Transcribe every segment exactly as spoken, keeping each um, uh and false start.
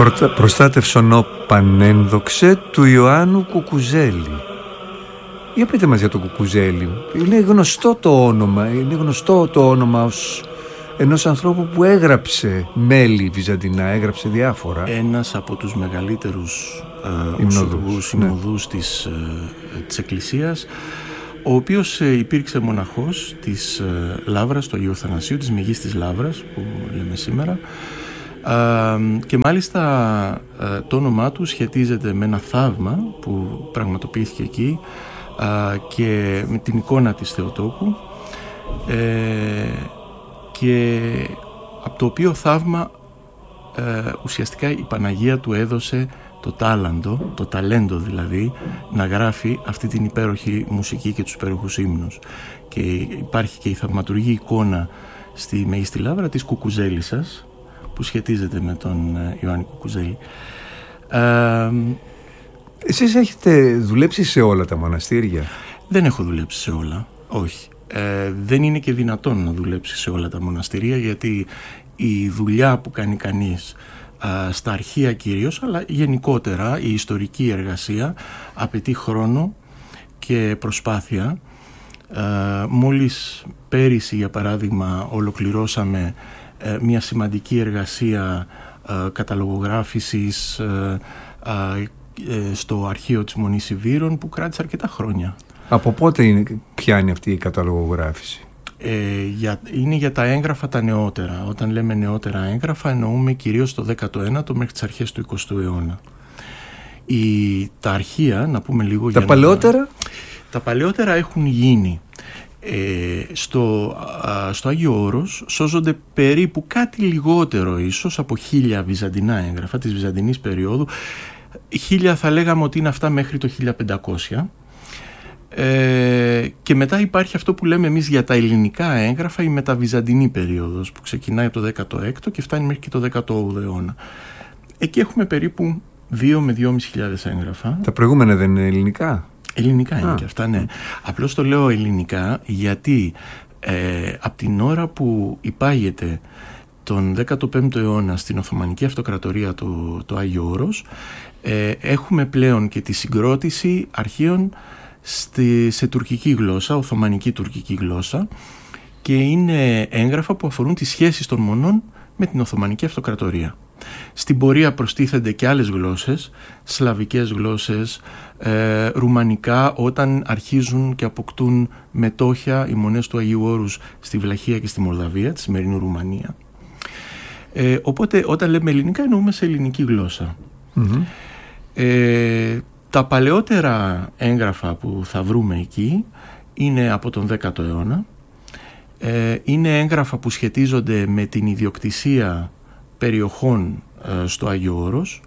Προστάτευσον πανένδοξε του Ιωάννου Κουκουζέλη. Για πείτε μας για τον Κουκουζέλη. Είναι γνωστό το όνομα, είναι γνωστό το όνομα ως ενός ανθρώπου που έγραψε μέλη βυζαντινά, έγραψε διάφορα. Ένας από τους μεγαλύτερους ε, οσουργούς συνοδούς ναι. της, ε, της Εκκλησίας, ο οποίος ε, υπήρξε μοναχός της ε, Λαύρας, του Αγίου Αθανασίου, της Μεγίστης Λαύρας που λέμε σήμερα, ε, και μάλιστα ε, το όνομά του σχετίζεται με ένα θαύμα που πραγματοποιήθηκε εκεί ε, και με την εικόνα της Θεοτόκου, ε, και από το οποίο θαύμα ε, ουσιαστικά η Παναγία του έδωσε το τάλαντο, το ταλέντο δηλαδή, να γράφει αυτή την υπέροχη μουσική και τους υπέροχους ύμνους. Και υπάρχει και η θαυματουργή εικόνα στη Μεγίστη Λαύρα της Κουκουζέλισσας, που σχετίζεται με τον Ιωάννη Κουκουζέλη. Ε, Εσείς έχετε δουλέψει σε όλα τα μοναστήρια? Δεν έχω δουλέψει σε όλα, όχι. Ε, δεν είναι και δυνατόν να δουλέψει σε όλα τα μοναστηρία, γιατί η δουλειά που κάνει κανείς α, στα αρχεία κυρίως, αλλά γενικότερα η ιστορική εργασία απαιτεί χρόνο και προσπάθεια. Ε, μόλις πέρυσι για παράδειγμα ολοκληρώσαμε ε, μια σημαντική εργασία ε, καταλογογράφησης ε, ε, στο αρχείο της Μονής Ιβύρων, που κράτησε αρκετά χρόνια. Από πότε είναι, πιάνει αυτή η καταλογογράφηση? Ε, για, είναι για τα έγγραφα τα νεότερα. Όταν λέμε νεότερα έγγραφα εννοούμε κυρίως το δέκατο ένατο μέχρι τις αρχές του εικοστού αιώνα. Η, τα αρχεία, να πούμε λίγο... Τα για παλαιότερα? Να, τα παλαιότερα έχουν γίνει. Ε, στο, α, στο Άγιο Όρος σώζονται περίπου κάτι λιγότερο ίσως από χίλια βυζαντινά έγγραφα της βυζαντινής περίοδου. Χίλια θα λέγαμε ότι είναι αυτά μέχρι το χίλια πεντακόσια. Ε, και μετά υπάρχει αυτό που λέμε εμείς για τα ελληνικά έγγραφα, η μεταβυζαντινή περίοδος, που ξεκινάει από το δέκατο έκτο και φτάνει μέχρι και το δέκατο όγδοο αιώνα. Εκεί έχουμε περίπου δύο με δυόμισι χιλιάδες έγγραφα. Τα προηγούμενα δεν είναι ελληνικά? Ελληνικά είναι Α. και αυτά, ναι. Απλώς το λέω ελληνικά γιατί ε, από την ώρα που υπάγεται τον δέκατο πέμπτο αιώνα στην Οθωμανική Αυτοκρατορία το, το Άγιο Όρος, ε, έχουμε πλέον και τη συγκρότηση αρχείων Στη, σε τουρκική γλώσσα, οθωμανική τουρκική γλώσσα, και είναι έγγραφα που αφορούν τις σχέσεις των μονών με την Οθωμανική Αυτοκρατορία. Στην πορεία προστίθενται και άλλες γλώσσες, σλαβικές γλώσσες, ε, ρουμανικά, όταν αρχίζουν και αποκτούν μετόχια οι μονές του Αγίου Όρους στη Βλαχία και στη Μολδαβία, τη σημερινή Ρουμανία. Ε, οπότε όταν λέμε ελληνικά εννοούμε σε ελληνική γλώσσα. Mm-hmm. Ε, Τα παλαιότερα έγγραφα που θα βρούμε εκεί είναι από τον δέκατο αιώνα. Ε, είναι έγγραφα που σχετίζονται με την ιδιοκτησία περιοχών ε, στο Άγιο Όρος,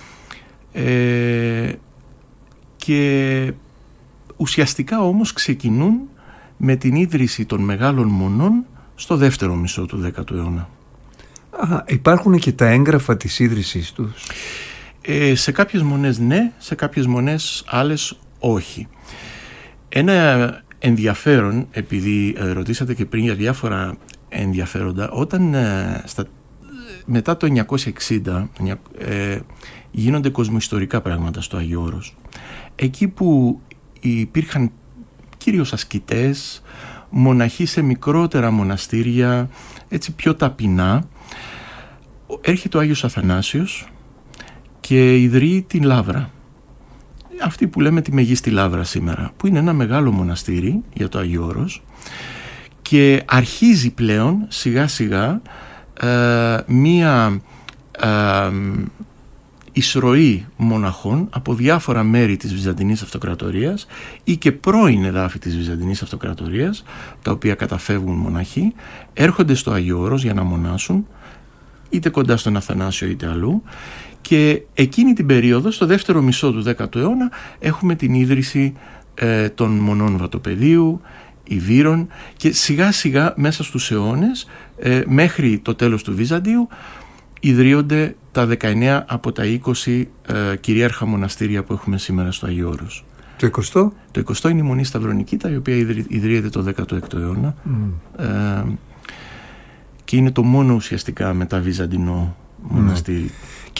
ε, και ουσιαστικά όμως ξεκινούν με την ίδρυση των μεγάλων μονών στο δεύτερο μισό του δέκατου αιώνα. Α, υπάρχουν και τα έγγραφα της ίδρυσης τους? Ε, σε κάποιες μονές ναι, σε κάποιες μονές άλλες όχι. Ένα ενδιαφέρον, επειδή ε, ρωτήσατε και πριν για διάφορα ενδιαφέροντα, όταν ε, στα, μετά το εννιακόσια εξήντα ε, γίνονται κοσμοϊστορικά πράγματα στο Άγιο Όρος, εκεί που υπήρχαν κυρίως ασκητές, μοναχοί σε μικρότερα μοναστήρια, έτσι πιο ταπεινά, έρχεται ο Άγιος Αθανάσιος και ιδρύει την Λαύρα, αυτή που λέμε τη Μεγίστη Λαύρα σήμερα, που είναι ένα μεγάλο μοναστήρι για το Άγιο Όρος, και αρχίζει πλέον σιγά σιγά ε, μία ε, εισρωή μοναχών από διάφορα μέρη της Βυζαντινής Αυτοκρατορίας ή και πρώην εδάφη της Βυζαντινής Αυτοκρατορίας, τα οποία καταφεύγουν μοναχοί, έρχονται στο Άγιο Όρος για να μονάσουν, είτε κοντά στον Αθανάσιο είτε αλλού. Και εκείνη την περίοδο, στο δεύτερο μισό του δέκατου αιώνα, έχουμε την ίδρυση ε, των μονών Βατοπεδίου, Ιβύρων, και σιγά σιγά μέσα στους αιώνες, ε, μέχρι το τέλος του Βυζαντίου, ιδρύονται τα δεκαεννέα από τα είκοσι ε, κυρίαρχα μοναστήρια που έχουμε σήμερα στο Άγιο Όρος. Το εικοστό? Το εικοστό είναι η Μονή Σταυρονικήτα, η οποία ιδρύεται το δέκατο έκτο αιώνα, mm. ε, και είναι το μόνο ουσιαστικά μεταβυζαντινό μοναστήρι. Mm.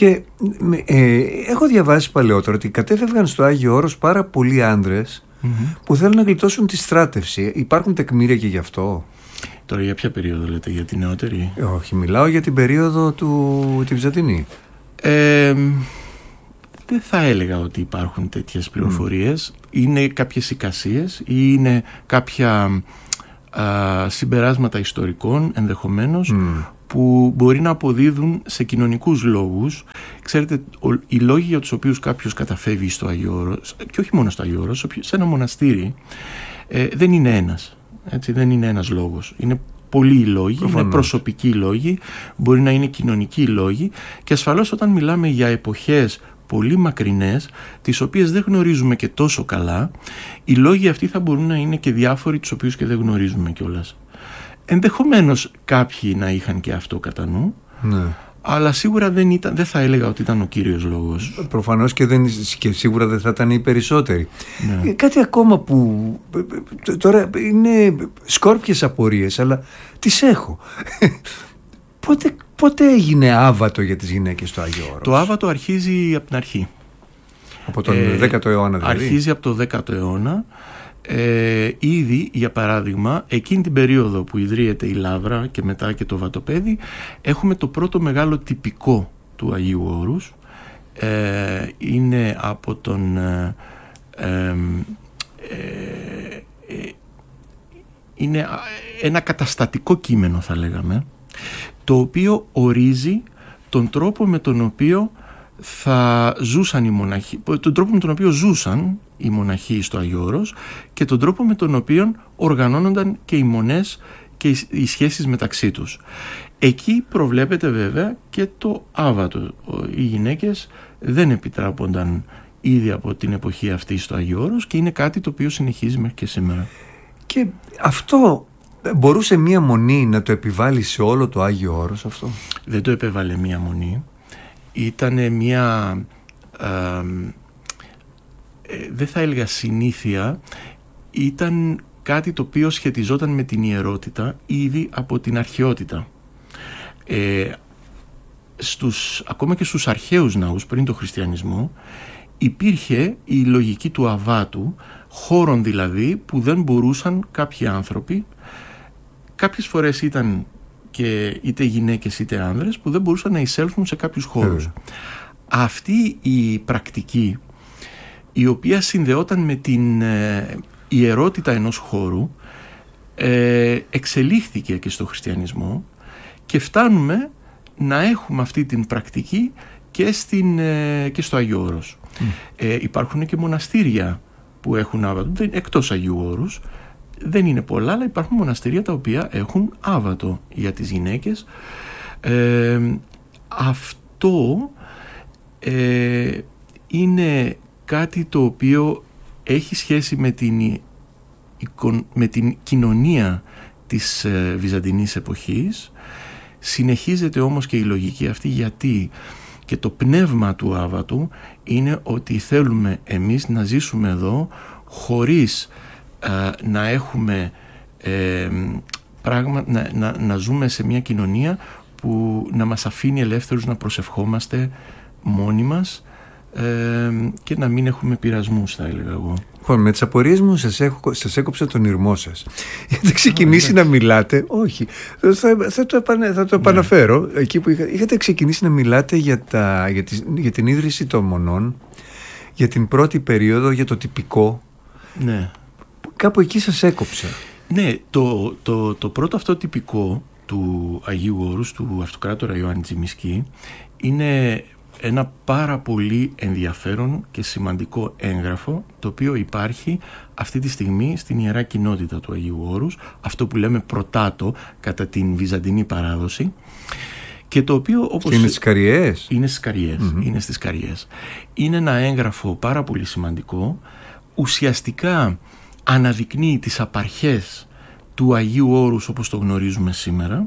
Και ε, έχω διαβάσει παλαιότερα ότι κατέφευγαν στο Άγιο Όρος πάρα πολλοί άντρες mm-hmm. που θέλουν να γλιτώσουν τη στράτευση. Υπάρχουν τεκμήρια και γι' αυτό? Τώρα για ποια περίοδο λέτε, για την νεότερη? Ε, όχι, μιλάω για την περίοδο του τη Βυζαντινή. Ε, δεν θα έλεγα ότι υπάρχουν τέτοιες πληροφορίες. Mm. Είναι κάποιες εικασίες ή είναι κάποια α, συμπεράσματα ιστορικών ενδεχομένως mm. που μπορεί να αποδίδουν σε κοινωνικούς λόγους. Ξέρετε, ο, οι λόγοι για τους οποίους κάποιος καταφεύγει στο Άγιο Όρος, και όχι μόνο στο Άγιο Όρος, σε ένα μοναστήρι, ε, δεν είναι ένας. Έτσι, δεν είναι ένας λόγος. Είναι πολλοί λόγοι, Προφανώς. είναι προσωπικοί λόγοι, μπορεί να είναι κοινωνικοί λόγοι, και ασφαλώς όταν μιλάμε για εποχές πολύ μακρινές, τις οποίες δεν γνωρίζουμε και τόσο καλά, οι λόγοι αυτοί θα μπορούν να είναι και διάφοροι, τους οποίους και δεν γνωρίζουμε κιόλας. Ενδεχομένως κάποιοι να είχαν και αυτό κατά νου, ναι. αλλά σίγουρα δεν, ήταν, δεν θα έλεγα ότι ήταν ο κύριος λόγος. Προφανώς και, δεν, και σίγουρα δεν θα ήταν οι περισσότεροι. Ναι. Κάτι ακόμα που τώρα είναι σκόρπιες απορίες, αλλά τις έχω. πότε, πότε έγινε άβατο για τις γυναίκες στο Άγιο Όρος? Το άβατο αρχίζει από την αρχή. Από τον ε, δέκατο αιώνα δηλαδή? Αρχίζει από το δέκατο αιώνα. Ε, ήδη, για παράδειγμα, εκείνη την περίοδο που ιδρύεται η Λαύρα και μετά και το Βατοπέδι, έχουμε το πρώτο μεγάλο τυπικό του Αγίου Όρους. Ε, είναι από τον ε, ε, ε, ε, είναι ένα καταστατικό κείμενο, θα λέγαμε, το οποίο ορίζει τον τρόπο με τον οποίο θα ζούσαν οι μοναχοί, τον τρόπο με τον οποίο ζούσαν οι μοναχοί στο Άγιο Όρος και τον τρόπο με τον οποίο οργανώνονταν και οι μονές και οι σχέσεις μεταξύ τους. Εκεί προβλέπεται βέβαια και το άβατο. Οι γυναίκες δεν επιτράπονταν ήδη από την εποχή αυτή στο Άγιο Όρος και είναι κάτι το οποίο συνεχίζει μέχρι και σήμερα. Και αυτό μπορούσε μία μονή να το επιβάλλει σε όλο το Άγιο Όρος αυτό? Δεν το επέβαλε μία μονή. Ήτανε μία ε, ε, δεν θα έλεγα συνήθεια, ήταν κάτι το οποίο σχετιζόταν με την ιερότητα ήδη από την αρχαιότητα. Ε, στους, ακόμα και στους αρχαίους ναούς πριν το χριστιανισμό υπήρχε η λογική του αβάτου, χώρων δηλαδή που δεν μπορούσαν κάποιοι άνθρωποι, κάποιες φορές ήταν και είτε γυναίκες είτε άνδρες, που δεν μπορούσαν να εισέλθουν σε κάποιους χώρους. Mm. Αυτή η πρακτική, η οποία συνδεόταν με την ε, ιερότητα ενός χώρου, ε, εξελίχθηκε και στο χριστιανισμό και φτάνουμε να έχουμε αυτή την πρακτική και, στην, ε, και στο Αγίου Όρος. Mm. Ε, υπάρχουν και μοναστήρια που έχουν άβατο, εκτός Αγίου Όρους. Δεν είναι πολλά, αλλά υπάρχουν μοναστήρια τα οποία έχουν άβατο για τις γυναίκες. Ε, αυτό ε, είναι κάτι το οποίο έχει σχέση με την, με την κοινωνία της ε, Βυζαντινής εποχής. Συνεχίζεται όμως και η λογική αυτή, γιατί και το πνεύμα του άβατου είναι ότι θέλουμε εμείς να ζήσουμε εδώ χωρίς ε, να έχουμε ε, πράγμα, να, να, να ζούμε σε μια κοινωνία που να μας αφήνει ελεύθερους να προσευχόμαστε μόνοι μας ε, και να μην έχουμε πειρασμούς, θα έλεγα εγώ. Λοιπόν, με τις απορίες μου σας, έχω, σας έκοψα τον ήρμό σας. Είχατε ξεκινήσει oh, να μιλάτε, όχι, θα, θα το, επανε, θα το επαναφέρω, yeah. εκεί που είχα, είχατε ξεκινήσει να μιλάτε για, τα, για, τη, για την ίδρυση των μονών, για την πρώτη περίοδο, για το τυπικό. Ναι. Κάπου εκεί σας έκοψα. Ναι, το, το, το πρώτο αυτό τυπικό του Αγίου Όρους, του Αυτοκράτορα Ιωάννη Τζιμισκή, είναι ένα πάρα πολύ ενδιαφέρον και σημαντικό έγγραφο, το οποίο υπάρχει αυτή τη στιγμή στην Ιερά Κοινότητα του Αγίου Όρους, αυτό που λέμε πρωτάτο κατά την Βυζαντινή παράδοση, και το οποίο, όπως είναι στις Καριές. Είναι στις Καριές, mm-hmm. είναι στις Καριές. Είναι ένα έγγραφο πάρα πολύ σημαντικό, ουσιαστικά αναδεικνύει τις απαρχές του Αγίου Όρους όπως το γνωρίζουμε σήμερα,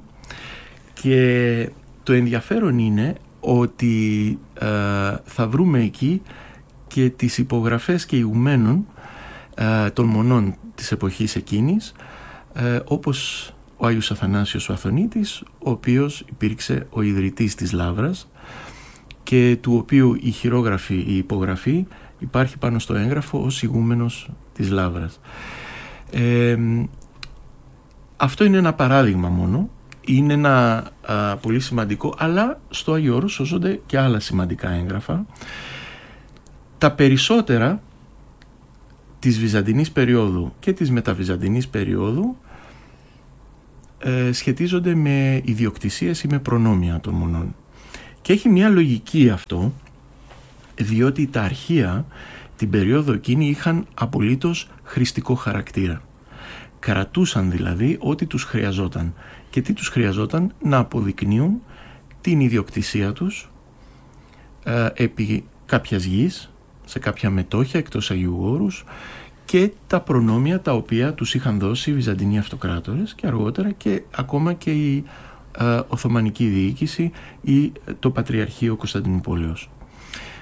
και το ενδιαφέρον είναι ότι ε, θα βρούμε εκεί και τις υπογραφές και ηγουμένων ε, των μονών της εποχής εκείνης, ε, όπως ο Άγιος Αθανάσιος ο Αθωνίτης, ο οποίος υπήρξε ο ιδρυτής της Λαύρας, και του οποίου η χειρόγραφη, η υπογραφή υπάρχει πάνω στο έγγραφο ως ηγούμενος της Λαύρας. Ε, αυτό είναι ένα παράδειγμα μόνο, είναι ένα α, πολύ σημαντικό, αλλά στο Άγιο Όρος σώζονται και άλλα σημαντικά έγγραφα. Τα περισσότερα της Βυζαντινής περίοδου και της μεταβυζαντινής περίοδου ε, σχετίζονται με ιδιοκτησίες ή με προνόμια των μονών. Και έχει μια λογική αυτό, διότι τα αρχεία την περίοδο εκείνη είχαν απολύτως χρηστικό χαρακτήρα. Κρατούσαν δηλαδή ό,τι τους χρειαζόταν. Και τι τους χρειαζόταν? Να αποδεικνύουν την ιδιοκτησία τους ε, επί κάποιας γης, σε κάποια μετόχια εκτός Αγίου Όρους, και τα προνόμια τα οποία τους είχαν δώσει οι Βυζαντινοί αυτοκράτορες και αργότερα και ακόμα και η ε, Οθωμανική διοίκηση ή το Πατριαρχείο Κωνσταντινουπόλεως.